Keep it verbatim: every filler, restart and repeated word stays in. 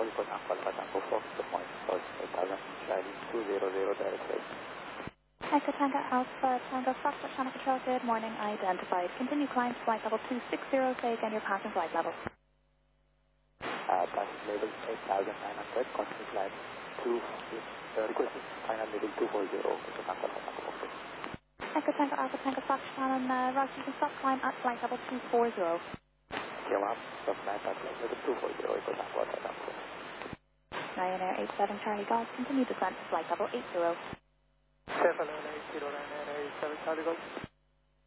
report Tango Alpha Tango Fox, the point was eight thousand, Charlie two zero zero direct flight. Echo Tango Alpha Tango Fox, Channel Control, good morning, identified. Continue climb to flight level two six zero, say again your passing flight level. Uh, passing level eight thousand nine hundred, continue climb two, uh, requesting final level two four zero, Echo Tango Alpha Tango Fox. Echo Tango Alpha Tango Fox, Channel, uh, Ross, you can stop climb at flight level two four zero. Okay, ma'am, stop climb at flight level two four zero, Echo Tango Alpha Tango Fox. Ryanair eight seven Charlie Golf, continue descent to flight level eight zero. seven nine eight zero nine nine eight seven Charlie Golf.